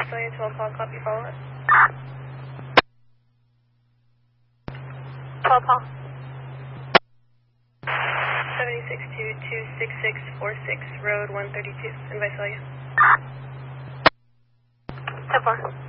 Visalia 12 Paul, copy, follow up. 12 Paul. 762-26646, road 132 in Visalia. 10 4.